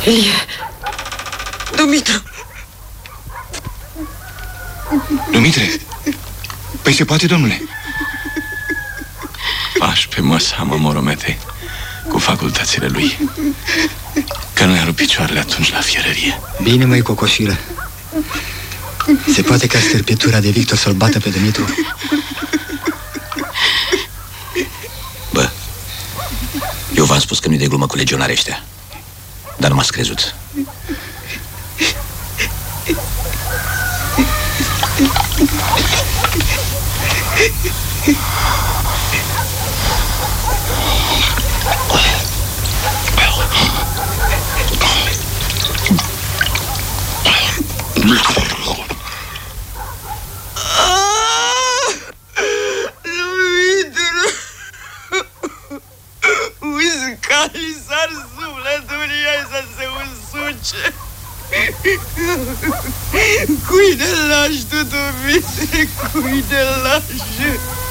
Elie, Dumitru. Dumitre, păi se poate, domnule? Pași pe măsa Moromete cu facultățile lui, că nu i-a rupt picioarele atunci la fierărie. Bine, măi, cocoșilă. Se poate ca stârpitura de Victor să-l bată pe Dumitru? Bă, eu v-am spus că nu-i de glumă cu legionari ăștia, dar nu m-ați crezut. Uscali s-ar sufletul ei să se usuce. Cui de lași tu, Dumitru, cui de lași?